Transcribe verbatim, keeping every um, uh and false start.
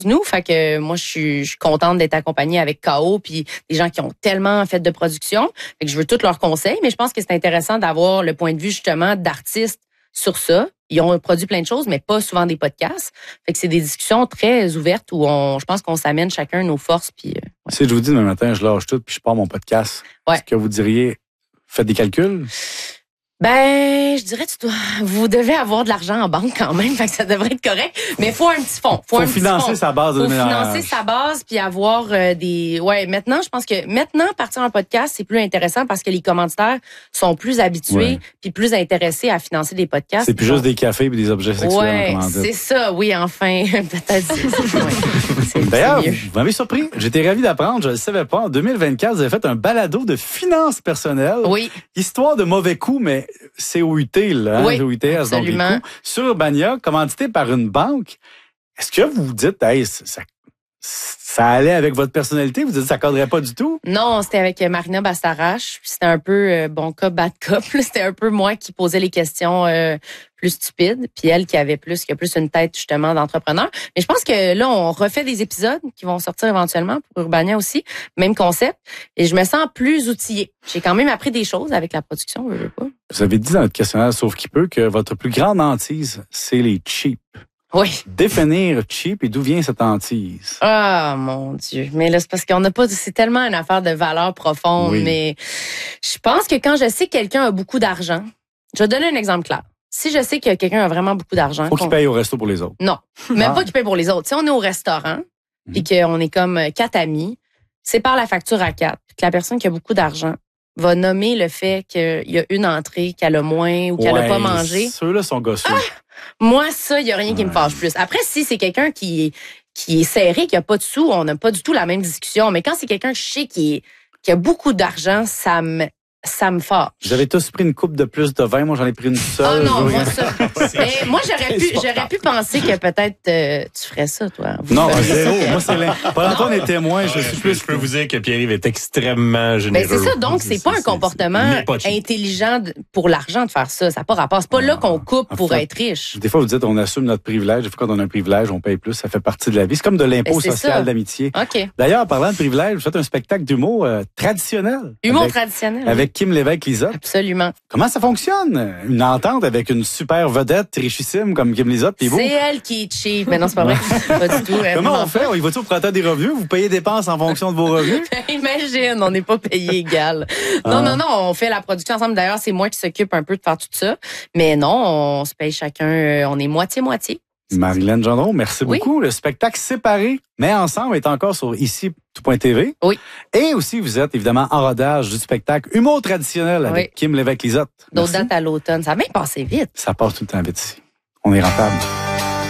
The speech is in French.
nous. Fait que moi, je suis, je suis contente d'être accompagnée avec K O puis des gens qui ont tellement fait de production. Fait que je veux tous leurs conseils, mais je pense que c'est intéressant d'avoir le point de vue justement d'artistes sur ça. Ils ont produit plein de choses, mais pas souvent des podcasts. Fait que c'est des discussions très ouvertes où on, je pense qu'on s'amène chacun nos forces. Puis, euh, ouais. Si je vous dis demain matin, je lâche tout puis je pars mon podcast, ouais. Est-ce que vous diriez, faites des calculs? Ben, je dirais, tu dois, vous devez avoir de l'argent en banque quand même, fait que ça devrait être correct. Mais il faut un petit fonds. Faut, faut un financer petit fond. sa base de faut ménage. financer sa base puis avoir euh, des. Ouais, maintenant, je pense que maintenant partir en podcast, c'est plus intéressant parce que les commanditaires sont plus habitués ouais. puis plus intéressés à financer des podcasts. C'est plus donc, juste des cafés et des objets sexuels. Ouais, c'est ça. Oui, enfin, peut-être. Ouais, d'ailleurs, vous m'avez surpris. J'étais ravi d'apprendre. Je ne le savais pas. En deux mille vingt-quatre, vous avez fait un balado de finances personnelles. Oui. Histoire de mauvais coups, mais C O U T, là, hein, oui, C O U T S, donc les coups, sur Urbania, commandité par une banque. Est-ce que vous vous dites, hey, ça, ça allait avec votre personnalité? Vous dites, ça cadrait pas du tout? Non, c'était avec Marina Bastarache. C'était un peu euh, bon cop, bad cop. C'était un peu moi qui posais les questions euh, plus stupides, puis elle qui avait plus, qui a plus une tête justement d'entrepreneur. Mais je pense que là, on refait des épisodes qui vont sortir éventuellement pour Urbania aussi, même concept. Et je me sens plus outillée. J'ai quand même appris des choses avec la production, je veux pas. Vous avez dit dans notre questionnaire, sauf qui peut, que votre plus grande hantise, c'est les cheap. Oui. Définir cheap et d'où vient cette hantise? Ah, mon Dieu. Mais là, c'est parce qu'on n'a pas, c'est tellement une affaire de valeur profonde, oui. Mais je pense que quand je sais que quelqu'un a beaucoup d'argent, je vais donner un exemple clair. Si je sais que quelqu'un a vraiment beaucoup d'argent. Faut qu'il paye au resto pour les autres. Non. Même ah. pas qu'il paye pour les autres. Si on est au restaurant, mmh. puis qu'on est comme quatre amis, c'est par la facture à quatre, que la personne qui a beaucoup d'argent va nommer le fait qu'il y a une entrée qu'elle a moins ou qu'elle n'a ouais, pas mangé. Ceux-là sont gosseux. Ah! Moi, ça, il n'y a rien ouais. qui me fâche plus. Après, si c'est quelqu'un qui est, qui est serré, qui n'a pas de sous, on n'a pas du tout la même discussion. Mais quand c'est quelqu'un que je sais qui, est, qui a beaucoup d'argent, ça me... ça me fâche. Vous avez tous pris une coupe de plus de vin. Moi, j'en ai pris une seule. Ah non, moi, ça. Mais moi, j'aurais pu, j'aurais pu penser que peut-être euh, tu ferais ça, toi. Vous non, zéro. Moi, c'est l'un. Pendant qu'on est témoin, je suis plus. Je peux vous dire que Pierre-Yves est extrêmement généreux. Ben, c'est ça. Donc, c'est pas un comportement intelligent pour l'argent de faire ça. Ça n'a pas rapport. C'est pas là qu'on coupe pour être riche. Des fois, vous dites, on assume notre privilège. Des fois, quand on a un privilège, on paye plus. Ça fait partie de la vie. C'est comme de l'impôt social d'amitié. OK. D'ailleurs, en parlant de privilège, vous faites un spectacle d'humour euh, traditionnel. Humour traditionnel. Avec Kim Lévesque-Lizotte. Absolument. Comment ça fonctionne? Une entente avec une super vedette richissime comme Kim Lizotte puis vous? C'est elle qui est cheap. Mais non, c'est pas vrai. Pas du tout. Comment on fait? Il va-tu au printemps des revenus? Vous payez dépenses en fonction de vos revenus? Imagine, on n'est pas payé égal. Non, ah. non, non, on fait la production ensemble. D'ailleurs, c'est moi qui s'occupe un peu de faire tout ça. Mais non, on se paye chacun, on est moitié-moitié. Marilyn Gendron, merci oui. beaucoup. Le spectacle séparé, mais ensemble, est encore sur ici tout point T V. Oui. Et aussi, vous êtes évidemment en rodage du spectacle Humour traditionnel avec oui. Kim Lévesque-Lizotte. D'autres dates à l'automne. Ça a même passé vite. Ça passe tout le temps vite ici. On est rentable.